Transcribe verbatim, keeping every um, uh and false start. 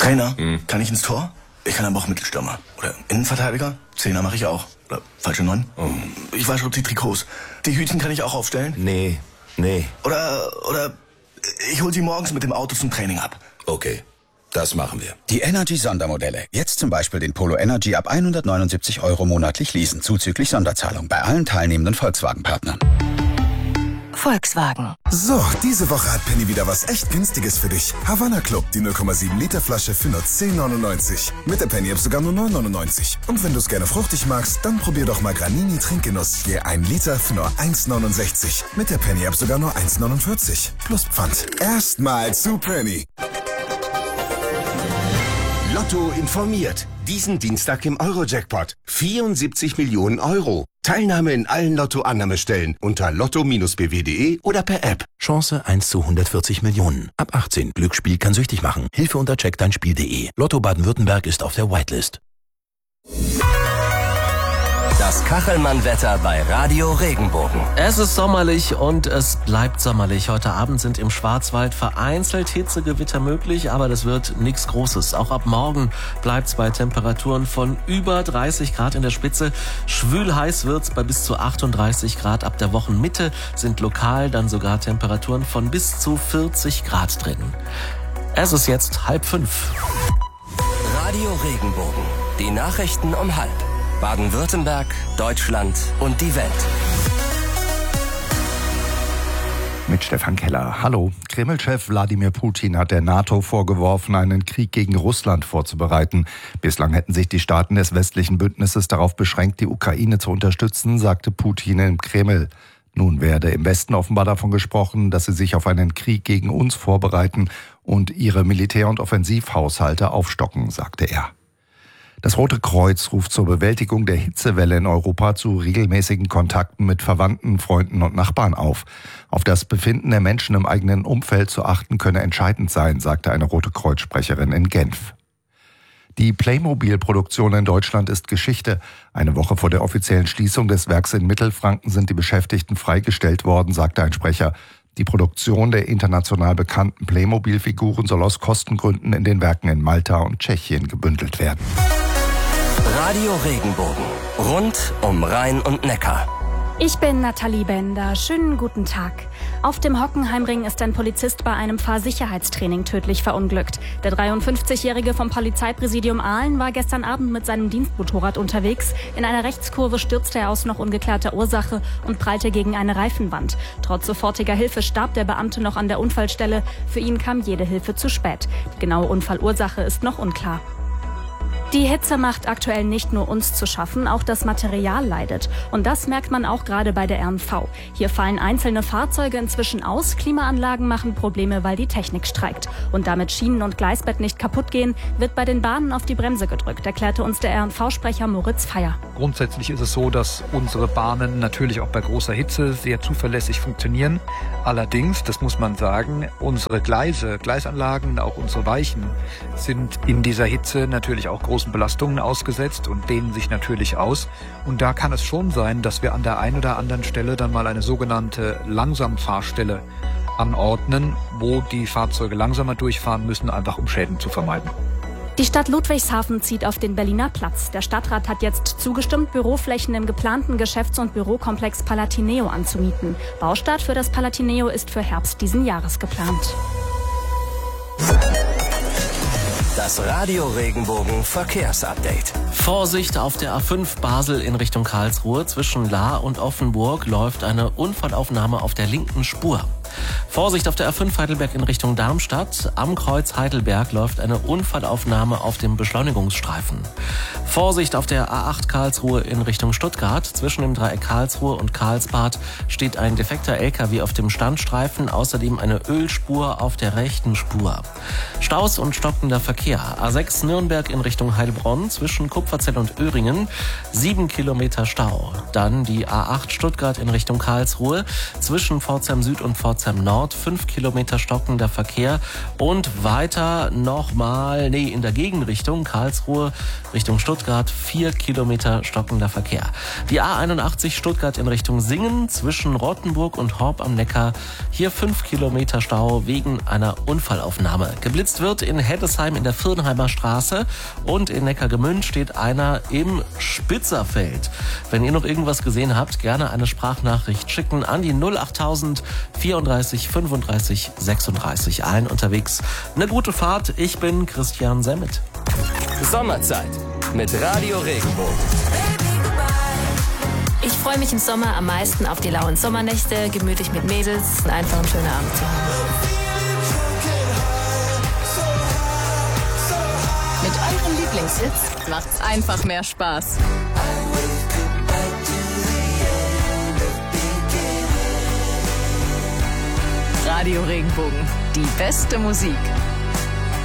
Trainer, Hm. kann ich ins Tor? Ich kann aber auch Mittelstürmer. Oder Innenverteidiger? Zehner mache ich auch. Oder falsche Neun? Oh. Ich wasche die Trikots. Die Hütchen kann ich auch aufstellen? Nee, nee. Oder, oder ich hol sie morgens mit dem Auto zum Training ab. Okay, das machen wir. Die Energy-Sondermodelle. Jetzt zum Beispiel den Polo Energy ab hundertneunundsiebzig Euro monatlich leasen, zuzüglich Sonderzahlung bei allen teilnehmenden Volkswagen-Partnern. Volkswagen. So, diese Woche hat Penny wieder was echt Günstiges für dich. Havanna Club, die null Komma sieben Liter Flasche für nur zehn neunundneunzig. Mit der Penny-App sogar nur neun neunundneunzig. Und wenn du es gerne fruchtig magst, dann probier doch mal Granini Trinkgenuss. Je ein Liter für nur eins neunundsechzig. Mit der Penny-App sogar nur eins neunundvierzig. Plus Pfand. Erstmal zu Penny. Lotto informiert. Diesen Dienstag im Euro-Jackpot. vierundsiebzig Millionen Euro. Teilnahme in allen Lotto-Annahmestellen unter lotto b w punkt de oder per App. Chance eins zu hundertvierzig Millionen. Ab achtzehn. Glücksspiel kann süchtig machen. Hilfe unter check dein Spiel punkt de. Lotto Baden-Württemberg ist auf der Whitelist. Das Kachelmann-Wetter bei Radio Regenbogen. Es ist sommerlich und es bleibt sommerlich. Heute Abend sind im Schwarzwald vereinzelt Hitzegewitter möglich, aber das wird nichts Großes. Auch ab morgen bleibt es bei Temperaturen von über dreißig Grad in der Spitze. Schwül heiß wird's bei bis zu achtunddreißig Grad. Ab der Wochenmitte sind lokal dann sogar Temperaturen von bis zu vierzig Grad drin. Es ist jetzt halb fünf. Radio Regenbogen. Die Nachrichten um halb. Baden-Württemberg, Deutschland und die Welt. Mit Stefan Keller. Hallo. Kreml-Chef Wladimir Putin hat der NATO vorgeworfen, einen Krieg gegen Russland vorzubereiten. Bislang hätten sich die Staaten des westlichen Bündnisses darauf beschränkt, die Ukraine zu unterstützen, sagte Putin im Kreml. Nun werde im Westen offenbar davon gesprochen, dass sie sich auf einen Krieg gegen uns vorbereiten und ihre Militär- und Offensivhaushalte aufstocken, sagte er. Das Rote Kreuz ruft zur Bewältigung der Hitzewelle in Europa zu regelmäßigen Kontakten mit Verwandten, Freunden und Nachbarn auf. Auf das Befinden der Menschen im eigenen Umfeld zu achten könne entscheidend sein, sagte eine Rote Kreuz-Sprecherin in Genf. Die Playmobil-Produktion in Deutschland ist Geschichte. Eine Woche vor der offiziellen Schließung des Werks in Mittelfranken sind die Beschäftigten freigestellt worden, sagte ein Sprecher. Die Produktion der international bekannten Playmobil-Figuren soll aus Kostengründen in den Werken in Malta und Tschechien gebündelt werden. Radio Regenbogen. Rund um Rhein und Neckar. Ich bin Nathalie Bender. Schönen guten Tag. Auf dem Hockenheimring ist ein Polizist bei einem Fahrsicherheitstraining tödlich verunglückt. Der dreiundfünfzigjährige vom Polizeipräsidium Aalen war gestern Abend mit seinem Dienstmotorrad unterwegs. In einer Rechtskurve stürzte er aus noch ungeklärter Ursache und prallte gegen eine Reifenwand. Trotz sofortiger Hilfe starb der Beamte noch an der Unfallstelle. Für ihn kam jede Hilfe zu spät. Die genaue Unfallursache ist noch unklar. Die Hitze macht aktuell nicht nur uns zu schaffen, auch das Material leidet. Und das merkt man auch gerade bei der R N V. Hier fallen einzelne Fahrzeuge inzwischen aus, Klimaanlagen machen Probleme, weil die Technik streikt. Und damit Schienen und Gleisbett nicht kaputt gehen, wird bei den Bahnen auf die Bremse gedrückt, erklärte uns der R N V-Sprecher Moritz Feier. Grundsätzlich ist es so, dass unsere Bahnen natürlich auch bei großer Hitze sehr zuverlässig funktionieren. Allerdings, das muss man sagen, unsere Gleise, Gleisanlagen, auch unsere Weichen sind in dieser Hitze natürlich auch großen Belastungen ausgesetzt und dehnen sich natürlich aus. Und da kann es schon sein, dass wir an der einen oder anderen Stelle dann mal eine sogenannte Langsamfahrstelle anordnen, wo die Fahrzeuge langsamer durchfahren müssen, einfach um Schäden zu vermeiden. Die Stadt Ludwigshafen zieht auf den Berliner Platz. Der Stadtrat hat jetzt zugestimmt, Büroflächen im geplanten Geschäfts- und Bürokomplex Palatineo anzumieten. Baustart für das Palatineo ist für Herbst diesen Jahres geplant. Das Radio Regenbogen Verkehrsupdate. Vorsicht auf der A fünf Basel in Richtung Karlsruhe. Zwischen Lahr und Offenburg läuft eine Unfallaufnahme auf der linken Spur. Vorsicht auf der A fünf Heidelberg in Richtung Darmstadt. Am Kreuz Heidelberg läuft eine Unfallaufnahme auf dem Beschleunigungsstreifen. Vorsicht auf der A acht Karlsruhe in Richtung Stuttgart. Zwischen dem Dreieck Karlsruhe und Karlsbad steht ein defekter L K W auf dem Standstreifen. Außerdem eine Ölspur auf der rechten Spur. Staus und stockender Verkehr. A sechs Nürnberg in Richtung Heilbronn zwischen Kupferzell und Öhringen. Sieben Kilometer Stau. Dann die A acht Stuttgart in Richtung Karlsruhe. Zwischen Pforzheim Süd und Pforzheim Rixheim Nord, fünf Kilometer stockender Verkehr. Und weiter nochmal, nee, in der Gegenrichtung, Karlsruhe Richtung Stuttgart, vier Kilometer stockender Verkehr. Die A einundachtzig Stuttgart in Richtung Singen zwischen Rottenburg und Horb am Neckar. Hier fünf Kilometer Stau wegen einer Unfallaufnahme. Geblitzt wird in Heddesheim in der Firnheimer Straße und in Neckargemünd steht einer im Spitzerfeld. Wenn ihr noch irgendwas gesehen habt, gerne eine Sprachnachricht schicken an die null achttausend vierunddreißig fünfunddreißig sechsunddreißig. Allen unterwegs eine gute Fahrt. Ich bin Christian Semmet. Sommerzeit mit Radio Regenbogen. Ich freue mich im Sommer am meisten auf die lauen Sommernächte, gemütlich mit Mädels, einfach einen schönen Abend zu haben. Mit eurem Lieblingshits macht's einfach mehr Spaß. Radio Regenbogen, die beste Musik.